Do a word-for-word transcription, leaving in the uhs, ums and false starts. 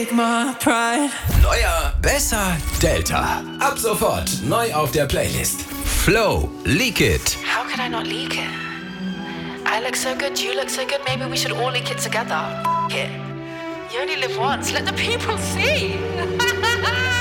take my pride. Neuer, besser, Delta. Ab sofort neu auf der Playlist. Flow, Leak It. How could I not leak it? I look so good, you look so good, maybe we should all leak it together. F- it. You only live once, let the people see.